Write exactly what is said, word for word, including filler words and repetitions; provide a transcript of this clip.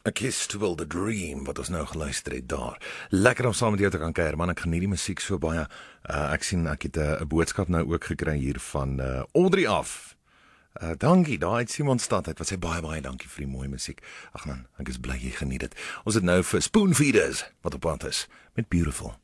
'n Kiss to Build a Dream, wat ons nou geluister het daar. Lekker om saam met jou te kan kuier, man, ek geniet die musiek so baie. Uh, ek sien, ek het 'n uh, boodskap nou ook gekry hier van uh, Audrey af. Uh, dankie, daar uit Simonstad uit, wat sê baie, baie dankie vir die mooie musiek. Ag man, ek is bly jy geniet dit. Ons het nou vir Spoonfeeders, wat op pad is, met Beautiful.